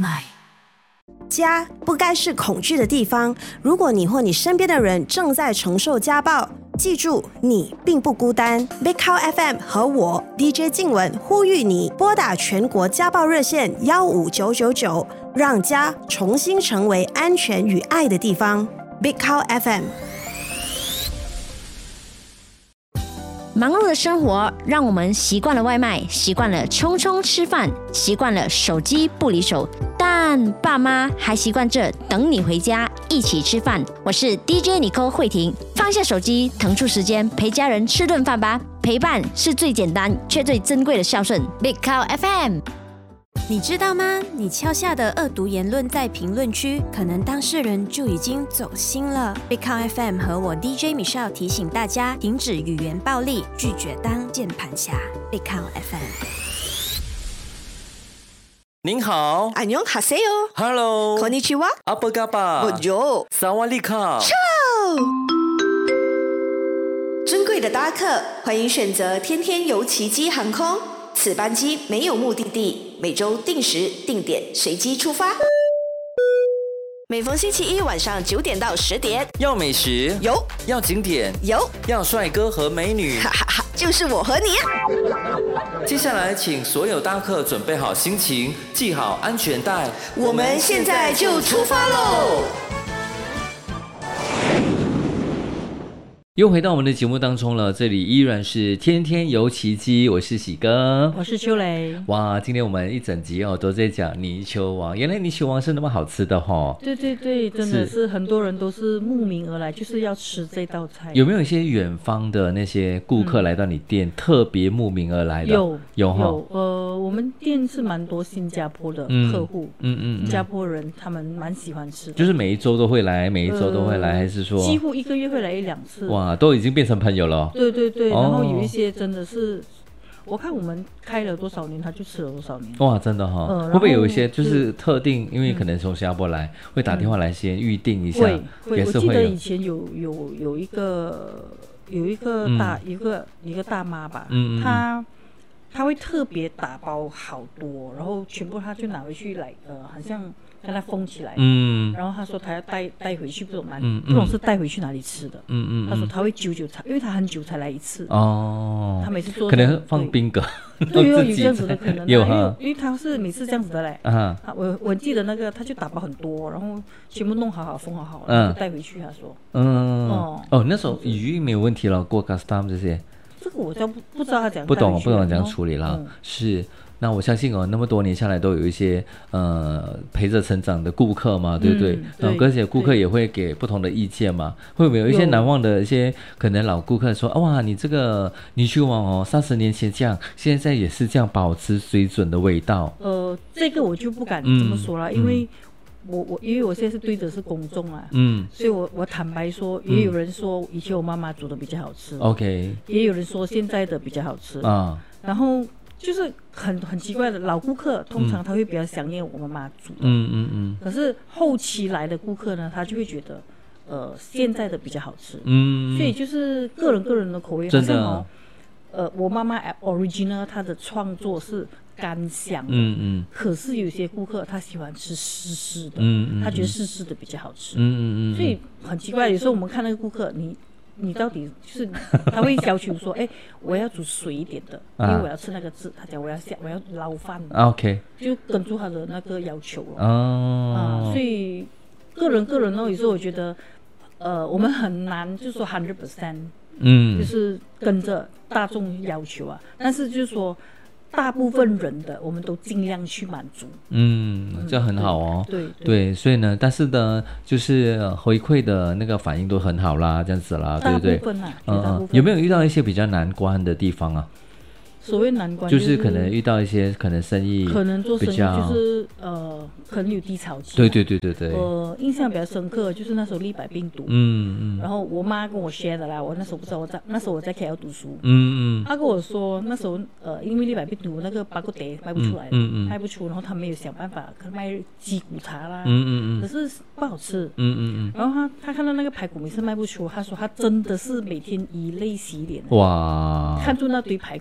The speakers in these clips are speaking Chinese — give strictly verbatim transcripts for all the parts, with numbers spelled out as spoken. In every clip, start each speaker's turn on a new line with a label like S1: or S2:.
S1: 来。
S2: 家不该是恐惧的地方。如果你或你身边的人正在承受家暴，记住，你并不孤单。Big Cow F M 和我 D J 静雯呼吁你拨打全国家暴热线一五九九九，让家重新成为安全与爱的地方。Big Cow F M。
S3: 忙碌的生活让我们习惯了外卖，习惯了匆匆吃饭，习惯了手机不离手，但爸妈还习惯着等你回家一起吃饭。我是 D J Nicole 慧婷，放下手机，腾出时间陪家人吃顿饭吧。陪伴是最简单却最珍贵的孝顺。Big Cow F M。
S2: 你知道吗？你敲下的恶毒言论在评论区，可能当事人就已经走心了。Big Cow F M 和我 D J Michelle 提醒大家，停止语言暴力，拒绝当键盘侠。Big Cow F M。
S4: 您好，
S2: 안녕하세요。
S4: Hello，
S2: こんにちは。
S4: 阿波嘎巴，
S2: Bonjour，
S4: 萨瓦利卡。
S2: 尊贵的搭客，欢迎选择天天游奇迹航空。此班机没有目的地，每周定时定点随机出发。每逢星期一晚上九点到十点，
S4: 要美食
S2: 有，
S4: 要景点
S2: 有，
S4: 要帅哥和美女，
S2: 哈哈哈，就是我和你。
S4: 接下来，请所有搭客准备好心情，系好安全带，
S2: 我们现在就出发喽！
S5: 又回到我们的节目当中了，这里依然是天天游奇迹，我是喜哥，
S1: 我是秋雷。
S5: 哇，今天我们一整集哦都在讲泥鳅王，原来泥鳅王是那么好吃的哦。
S1: 对对对，真的是很多人都是慕名而来，就是要吃这道菜。
S5: 有没有一些远方的那些顾客来到你店，嗯、特别慕名而来的？
S1: 有
S5: 有哈，
S1: 有呃，我们店是蛮多新加坡的客户，嗯 嗯, 嗯, 嗯，新加坡人他们蛮喜欢吃的，
S5: 就是每一周都会来，每一周都会来，呃、还是说
S1: 几乎一个月会来一两次？
S5: 哇！都已经变成朋友了。
S1: 对对对，然后有一些真的是，哦、我看我们开了多少年，他就吃了多少年。
S5: 哇，真的哈、哦呃，会不会有一些就是特定，因为可能从新加坡来，嗯、会打电话来先预定一下？
S1: 会会，
S5: 也是会。
S1: 我记得以前有有有一个有一个大、嗯、一个一个大妈吧，嗯嗯她她会特别打包好多，然后全部她就拿回去来，呃，好像。跟他封起来，嗯，然后他说他要带带回去，不懂哪里，嗯嗯、不懂是带回去哪里吃的，嗯嗯，他说他会久久才，因为他很久才来一次，哦，他每次做
S5: 可能放冰格，
S1: 对，有有这样子的可能、啊，
S5: 有
S1: 哈，因为他是每次这样子的嘞，啊，我我记得那个他就打包很多，然后全部弄好好封好好，然后就带回去，他说，嗯，
S5: 哦哦，那时候语音没有问题了，过 custom 这些，
S1: 这个我就不不知道他怎样，
S5: 不懂不懂怎样处理了，嗯、是。那我相信哦，那么多年下来都有一些呃陪着成长的顾客嘛，对不对？然后、嗯、而且顾客也会给不同的意见嘛，会不会有一些难忘的一些可能老顾客说，哇，你这个泥鳅王哦，三十年前这样，现在也是这样保持水准的味道。
S1: 呃，这个我就不敢这么说了，嗯、因为我我因为我现在是对的是公众啊，嗯，所以我我坦白说，也有人说以前我妈妈煮的比较好吃 ，OK， 也有人说现在的比较好吃啊，然后。就是很很奇怪的老顾客，通常他会比较想念我妈妈煮的，嗯嗯嗯。可是后期来的顾客呢，他就会觉得，呃，现在的比较好吃，嗯。所以就是个人个人的口味，
S5: 真的
S1: 哦。呃，我妈妈 original 她的创作是干香的，嗯嗯。可是有些顾客他喜欢吃湿湿的，嗯嗯，他觉得湿湿的比较好吃，嗯嗯嗯。所以很奇怪，有时候我们看那个顾客，你。你到底就是他会要求说，哎，我要煮水一点的，因为我要吃那个字。他讲我要下我要捞饭 ，OK， 就跟住他的那个要求哦。哦、啊，所以个人个人呢，有时候我觉得，呃，我们很难就说 hundred percent， 嗯，就是跟着大众要求啊。但是就是说。大部分人的我们都尽量去满足，
S5: 嗯，这很好哦。
S1: 对 对,
S5: 对，所以呢，但是呢，就是回馈的那个反应都很好啦，这样子啦，对不对？
S1: 大部分啊，
S5: 嗯嗯，有没有遇到一些比较难关的地方啊？
S1: 所谓难关、
S5: 就是、就是可能遇到一些可能生意
S1: 可能做生意就是呃可能有低潮期、啊，
S5: 对对对对对。
S1: 我印象比较深刻就是那时候立百病毒，嗯嗯，然后我妈跟我 share 的啦，我那时候不知道我在那时候我在 K L 读书，嗯嗯，她跟我说那时候呃因为立百病毒那个巴古德卖不出来，嗯 嗯, 嗯，卖不出，然后他没有想办法，可能卖鸡骨茶啦，嗯嗯嗯，可是不好吃，嗯嗯嗯，然后他他看到那个排骨每次卖不出，他说他真的是每天以泪洗脸，哇，看住那堆排骨以泪。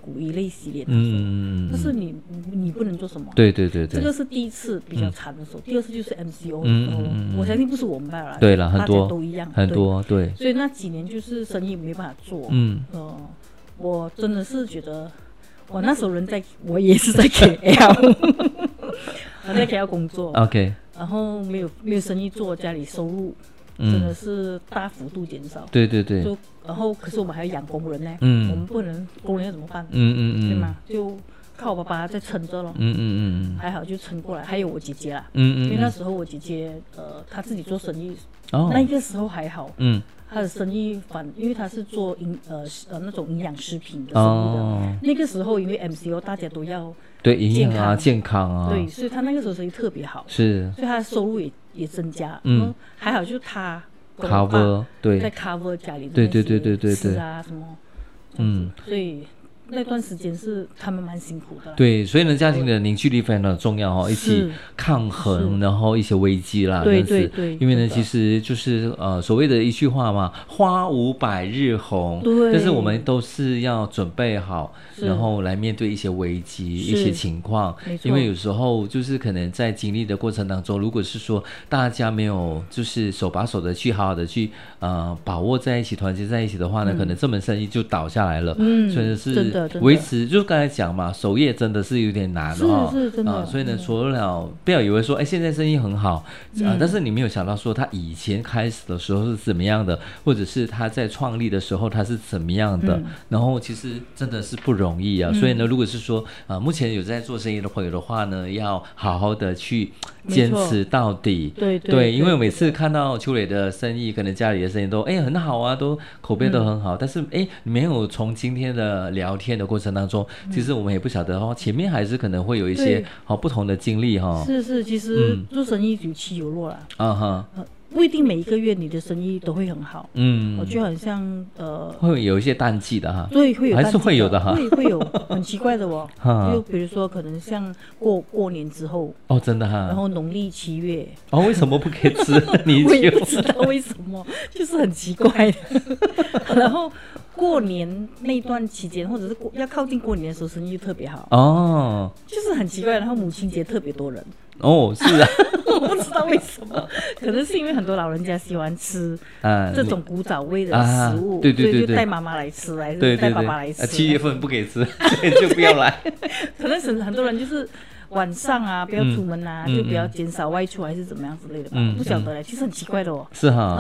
S1: 洗脸的时候，嗯，但是你你不能做什么，
S5: 对对对对，
S1: 这个是第一次比较惨的时候，嗯、第二次就是 M C O 的时候，嗯嗯嗯、我相信不是我们罢了，
S5: 对了，很多
S1: 都一样，
S5: 很多对，
S1: 对，所以那几年就是生意没办法做，嗯，呃，我真的是觉得，我那时候人在，我也是在 K L， 我在 K L 工作
S5: ，OK，
S1: 然后没有没有生意做，家里收入。真的是大幅度减少，
S5: 对对对，
S1: 就然后可是我们还要养工人呢，嗯，我们不能工人要怎么办？嗯嗯嗯，对吗？就靠我爸爸在撑着咯，嗯嗯嗯，还好就撑过来。还有我姐姐啦，嗯嗯，因为那时候我姐姐呃她自己做生意，哦，那个时候还好，嗯，她的生意反因为她是做营呃呃那种营养食品的生意的，哦，那个时候因为 M C O 大家都要
S5: 对营养啊健康啊，
S1: 对，所以她那个时候生意特别好，
S5: 是，
S1: 所以她的收入也。也增加，嗯，还好就是他
S5: cover 对，
S1: 在 cover 家里的
S5: 对对对对对
S1: 吃啊什么，嗯，所以那段时间是他们蛮辛苦的。
S5: 对，所以呢，家庭的凝聚力非常的重要哦，一起抗衡，然后一些危机啦，
S1: 对对对。
S5: 因为呢，其实就是呃所谓的一句话嘛，花无百日红，
S1: 对。
S5: 但是我们都是要准备好，然后来面对一些危机、一些情况。因为有时候就是可能在经历的过程当中，如果是说大家没有就是手把手的去好好的去呃把握在一起、团结在一起的话呢，嗯、可能这门生意就倒下来了。嗯，所以是
S1: 真的。
S5: 维持就是刚才讲嘛，守业真的是有点难哦，
S1: 是是真的、
S5: 呃、所以呢，除了不要以为说，哎，现在生意很好、嗯呃、但是你没有想到说他以前开始的时候是怎么样的，或者是他在创立的时候他是怎么样的，嗯、然后其实真的是不容易啊。嗯、所以呢，如果是说啊、呃，目前有在做生意的朋友的话呢，要好好的去坚持到底。
S1: 对 对,
S5: 对，因为我每次看到秋磊的生意，可能家里的生意都哎很好啊，都口碑都很好，嗯、但是哎没有从今天的聊天的过程当中，其实我们也不晓得哦，前面还是可能会有一些好、哦、不同的经历哈、哦。
S1: 是是，其实做生意有起有落啦。啊哈、嗯。不一定每一个月你的生意都会很好，嗯，我就很像呃，
S5: 会有一些淡季的哈，
S1: 对，会有淡季的，
S5: 还是会有的哈，
S1: 会会有很奇怪的哦，就比如说可能像过过年之后，
S5: 哦，真的哈，
S1: 然后农历七月，
S5: 哦，为什么不可以吃？你
S1: 我也不知道为什么，就是很奇怪的，然后。过年那段期间，或者是过要靠近过年的时候，生意特别好哦，就是很奇怪。然后母亲节特别多人
S5: 哦，是啊，
S1: 我不知道为什么，可能是因为很多老人家喜欢吃这种古早味的食物，
S5: 啊、对对对对，
S1: 所以就带妈妈来吃，还是带爸爸来吃。
S5: 七月份不给吃，所以就不要来。
S1: 可能是很多人就是晚上啊，不要出门啊，嗯、就不要减少外出，还是怎么样之类的吧？嗯、不晓得嘞，其实很奇怪的哦。
S5: 是哈。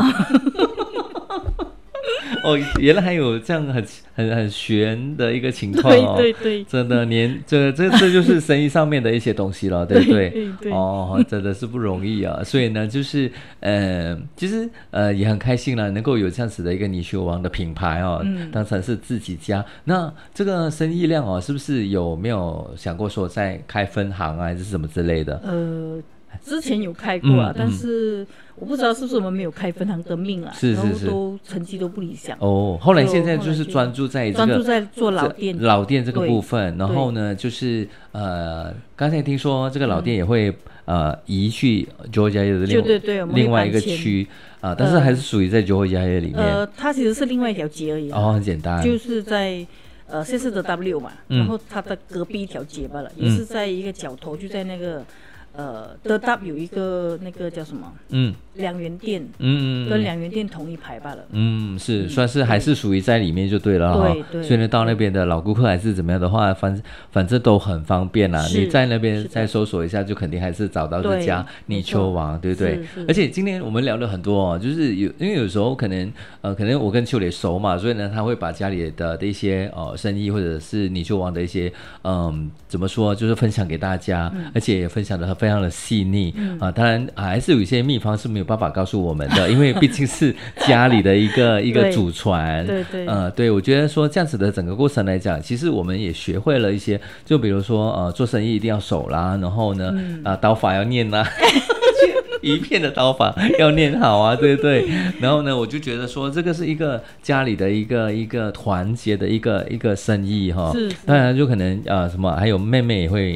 S5: 哦，原来还有这样很很很玄的一个情况哦，
S1: 对对对，
S5: 真的连这这这就是生意上面的一些东西了，对不对？
S1: 对对对，
S5: 哦，真的是不容易啊。所以呢，就是呃，其实呃也很开心啦，能够有这样子的一个泥鳅王的品牌哦，嗯、当成是自己家。那这个生意量哦，是不是有没有想过说再开分行啊，还是什么之类的？呃。
S1: 之前有开过啊，嗯、但是我不知道是不是我们没有开分行的命啊，
S5: 是是是，
S1: 然后都成绩都不理想。
S5: 哦，后来现在就是专注在这个
S1: 专注在做老店
S5: 老店这个部分，然后呢，就是呃，刚才听说这个老店也会、嗯、呃移去 Georgia 的另
S1: 对对对
S5: 另外一个区啊、呃，但是还是属于在 Georgia 里面。
S1: 呃，它其实是另外一条街而已、啊。
S5: 哦，很简单，
S1: 就是在。呃，现在的 W 嘛，嗯、然后它的隔壁一条街罢了，嗯、也是在一个角头，就在那个呃的 W 有一个那个叫什么？嗯，两元店，嗯，跟两元店同一排罢了。
S5: 嗯，是算是还是属于在里面就对了哈。
S1: 对对。
S5: 所以呢，到那边的老顾客还是怎么样的话，反反正都很方便啦。你在那边再搜索一下，就肯定还是找到这家泥鳅王，对不对？而且今天我们聊了很多哦，就是有因为有时候可能呃，可能我跟秋磊熟嘛，所以呢，他会把家里的的一些呃生意或者是泥鳅王的一些嗯怎么说，就是分享给大家，嗯、而且也分享的非常的细腻、嗯、啊。当然、啊、还是有一些秘方是没有办法告诉我们的，因为毕竟是家里的一个一个祖传。
S1: 对对。
S5: 呃，对，我觉得说这样子的整个过程来讲，其实我们也学会了一些，就比如说呃，做生意一定要守啦，然后呢，嗯、啊，刀法要念啦。一片的刀法要念好啊，对不对？然后呢，我就觉得说这个是一个家里的一个一个团结的一个一个生意哈。是。当然就可能呃什么，还有妹妹也会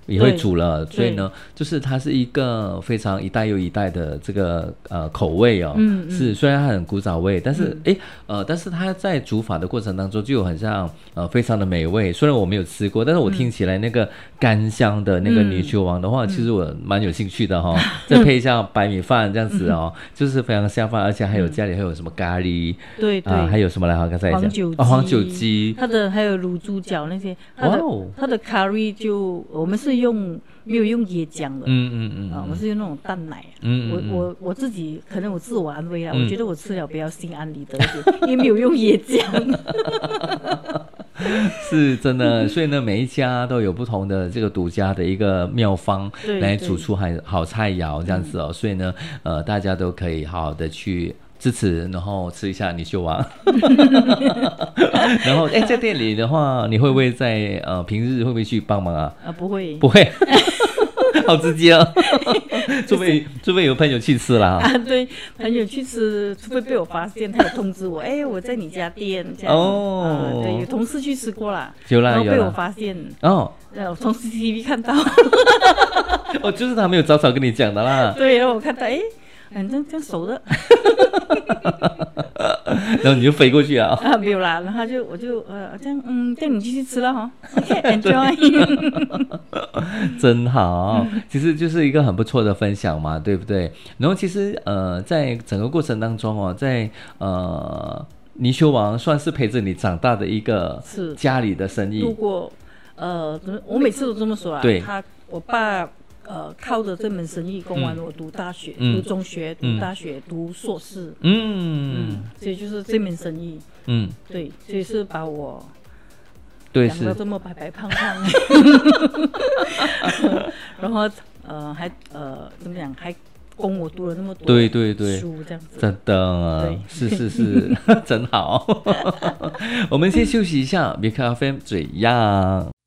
S5: 也会煮了，所以呢，就是它是一个非常一代又一代的这个呃口味哦，嗯嗯是虽然它很古早味，但是哎、嗯、呃，但是它在煮法的过程当中就有很像呃非常的美味。虽然我没有吃过，但是我听起来那个干香的那个泥鳅王的话，嗯、其实我蛮有兴趣的哈、哦。再配一下白米饭这样子哦，嗯、就是非常下饭，而且还有家里还有什么咖喱，
S1: 对对、
S5: 呃，还有什么来？刚才讲
S1: 黄酒鸡、
S5: 哦、黄酒鸡，
S1: 它的还有卤猪脚那些，它的、哦、它的 curry 就我们是用没有用椰浆的，嗯嗯嗯，啊，我们是用那种淡奶，嗯嗯嗯我我我自己可能我自我安慰啦、嗯，我觉得我吃了比较心安理得一点，因为没有用椰浆。
S5: 是真的，所以呢，每一家都有不同的这个独家的一个妙方来煮出好好菜肴这样子哦，嗯、所以呢，呃，大家都可以好好的去支持，然后吃一下泥鳅王。然后，哎，在店里的话，你会不会在呃平日会不会去帮忙啊？
S1: 啊，不会，
S5: 不会。好直接哦，除非除非有朋友去吃啦。
S1: 啊，对，朋友去吃，除非被我发现，他有通知我，哎，我在你家店这样。哦、啊，对，有同事去吃过啦，
S5: 有啦，
S1: 然后被我发现。
S5: 哦，
S1: 呃，我从 C C T V 看到。
S5: 哦，就是他没有早早跟你讲的啦。
S1: 对，然后我看到，哎。反正这样熟的，
S5: 然后你就飞过去啊？
S1: 啊，没有啦，然后就我就呃这样，嗯，带你继续吃了哈 ，OK，enjoy，
S5: 真好，其实就是一个很不错的分享嘛，对不对？然后其实呃，在整个过程当中哦，在呃泥鳅王算是陪着你长大的一个是家里的生意，
S1: 度过呃，我每次都这么说啊，
S5: 对，
S1: 他我爸。呃，靠着这门生意供完我读大学、嗯、读中学、读大学、嗯、读硕士，嗯嗯，所以就是这门生意，嗯，对，所以是把我养得这么白白胖胖，然后呃还呃怎么讲还供我读了那么多
S5: 对对对
S1: 书这样子，
S5: 真的是是是真好。我们先休息一下，别咖啡嘴样。